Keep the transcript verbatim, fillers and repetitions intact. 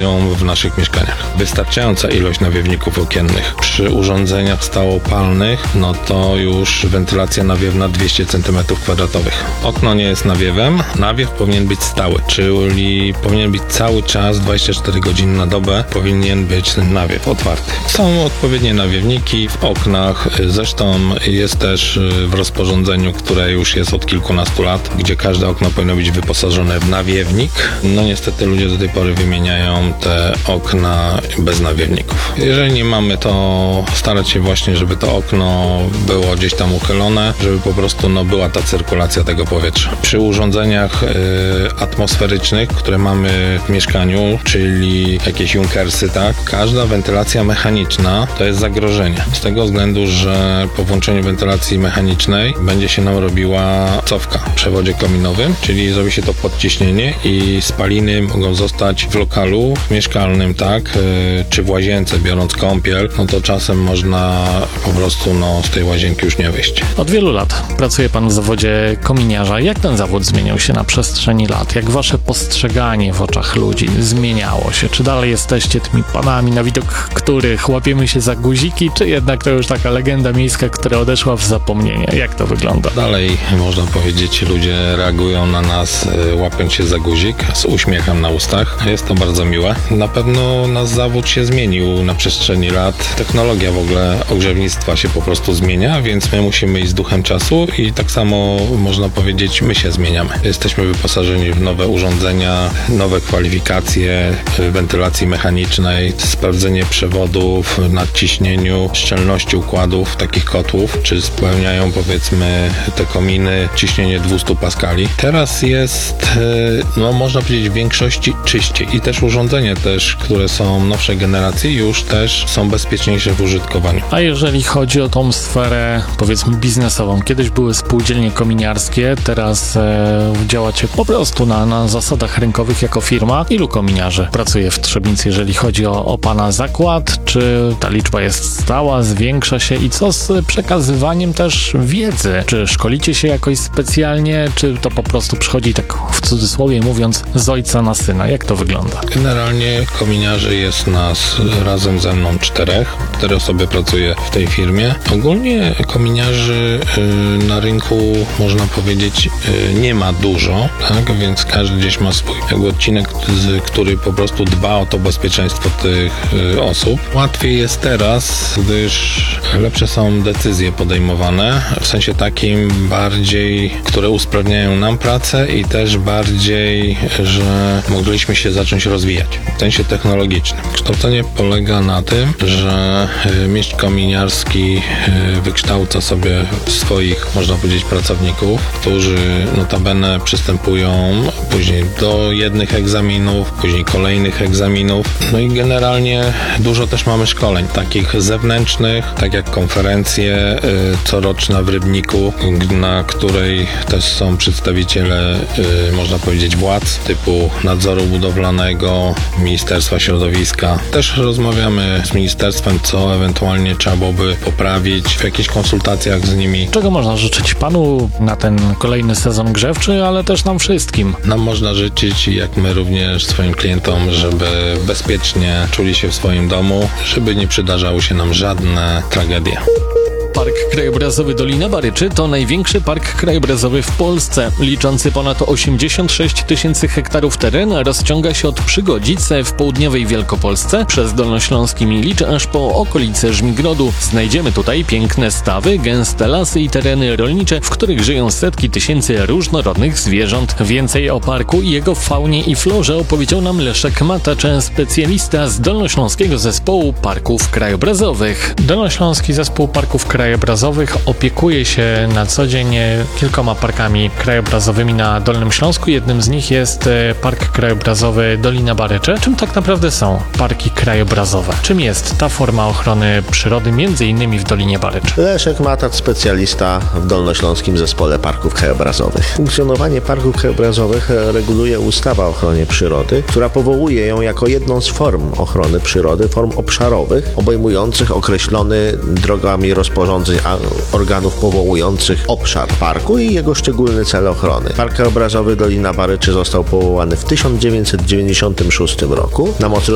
występują w naszych mieszkaniach. Wystarczająca ilość nawiewników okiennych. Przy urządzeniach stałopalnych, no to już wentylacja nawiewna dwieście centymetrów kwadratowych. Okno nie jest nawiewem, nawiew powinien być stały, czyli powinien być cały czas, dwadzieścia cztery godziny na dobę powinien być ten nawiew otwarty. Są odpowiednie nawiewniki w oknach, zresztą jest też w rozporządzeniu, które już jest od kilkunastu lat, gdzie każde okno powinno być wyposażone w nawiewnik. No niestety ludzie do tej pory wymieniają te okna bez nawiewników. Jeżeli nie mamy, to starać się właśnie, żeby to okno było gdzieś tam uchylone, żeby po prostu no, była ta cyrkulacja tego powietrza. Przy urządzeniach y, atmosferycznych, które mamy w mieszkaniu, czyli jakieś junkersy, tak, każda wentylacja mechaniczna to jest zagrożenie. Z tego względu, że po włączeniu wentylacji mechanicznej będzie się nam robiła cofka w przewodzie kominowym, czyli zrobi się to podciśnienie i spaliny mogą zostać w lokalu mieszkalnym, tak, y, czy w łazience, biorąc kąpiel, no to czasem można po prostu no, z tej łazienki już nie wyjść. Od wielu lat pracuje pan w zawodzie kominiarza. Jak ten zawód zmienił się na przestrzeni lat? Jak wasze postrzeganie w oczach ludzi zmieniało się? Czy dalej jesteście tymi panami, na widok których łapiemy się za guziki, czy jednak to już taka legenda miejska, która odeszła w zapomnienie? Jak to wygląda? Dalej, można powiedzieć, ludzie reagują na nas, łapiąc się za guzik, z uśmiechem na ustach. Jest to bardzo miłe. Na pewno nasz zawód się zmienił na przestrzeni lat. Technologia w ogóle ogrzewnictwa się po prostu zmienia, więc my musimy iść z duchem czasu i tak samo można powiedzieć, my się zmieniamy. Jesteśmy wyposażeni w nowe urządzenia, nowe kwalifikacje wentylacji mechanicznej, sprawdzenie przewodów, nadciśnieniu, szczelności układów takich kotłów, czy spełniają powiedzmy te kominy ciśnienie dwieście paskali. Teraz jest, no można powiedzieć, w większości czyściej i też urządzenia też, które są nowszej generacji, już też są bezpieczniejsze w użytkowaniu. A jeżeli chodzi o tą sferę, powiedzmy, biznesową, kiedyś były spółdzielnie kominiarskie, teraz e, działacie po prostu na, na zasadach rynkowych jako firma. Ilu kominiarzy pracuje w Trzebnicy, jeżeli chodzi o, o pana zakład? Czy ta liczba jest stała, zwiększa się i co z przekazywaniem też wiedzy? Czy szkolicie się jakoś specjalnie, czy to po prostu przychodzi tak w cudzysłowie mówiąc z ojca na syna? Jak to wygląda? Generalnie kominiarzy jest nas razem ze mną czterech. Cztery osoby pracuje w tej firmie. Ogólnie kominiarzy y, na rynku, można powiedzieć, y, nie ma dużo, tak? Więc każdy gdzieś ma swój jakby odcinek, z, który po prostu dba o to bezpieczeństwo tych y, osób. Łatwiej jest teraz, gdyż lepsze są decyzje podejmowane, w sensie takim bardziej, które usprawniają nam pracę i też bardziej, że mogliśmy się zacząć rozwijać w sensie technologicznym. Kształcenie polega na tym, że y, mistrz kominiarski y, wykształca sobie swoich, można powiedzieć, pracowników, którzy notabene przystępują później do jednych egzaminów, później kolejnych egzaminów. No i generalnie dużo też mamy szkoleń, takich zewnętrznych, tak jak konferencje y, coroczna w Rybniku, na której też są przedstawiciele, y, można powiedzieć, władz typu nadzoru budowlanego, Ministerstwa Środowiska. Też rozmawiamy z ministerstwem, co ewentualnie trzeba byłoby poprawić w jakichś konsultacjach z nimi. Czego można życzyć panu na ten kolejny sezon grzewczy, ale też nam wszystkim? Nam można życzyć, jak my również swoim klientom, żeby bezpiecznie czuli się w swoim domu, żeby nie przydarzały się nam żadne tragedie. Park Krajobrazowy Dolina Baryczy to największy park krajobrazowy w Polsce. Liczący ponad osiemdziesiąt sześć tysięcy hektarów teren rozciąga się od Przygodzice w południowej Wielkopolsce przez Dolnośląski Milicz aż po okolice Żmigrodu. Znajdziemy tutaj piękne stawy, gęste lasy i tereny rolnicze, w których żyją setki tysięcy różnorodnych zwierząt. Więcej o parku i jego faunie i florze opowiedział nam Leszek Matacz, specjalista z Dolnośląskiego Zespołu Parków Krajobrazowych. Dolnośląski Zespół Parków Krajobrazowych opiekuje się na co dzień kilkoma parkami krajobrazowymi na Dolnym Śląsku. Jednym z nich jest Park Krajobrazowy Dolina Baryczy. Czym tak naprawdę są parki krajobrazowe? Czym jest ta forma ochrony przyrody, między innymi w Dolinie Baryczy? Leszek Matacz, specjalista w Dolnośląskim Zespole Parków Krajobrazowych. Funkcjonowanie parków krajobrazowych reguluje ustawa o ochronie przyrody, która powołuje ją jako jedną z form ochrony przyrody, form obszarowych, obejmujących określony drogami rozporządzeń organów powołujących obszar parku i jego szczególny cel ochrony. Park Krajobrazowy Dolina Baryczy został powołany w tysiąc dziewięćset dziewięćdziesiątym szóstym roku na mocy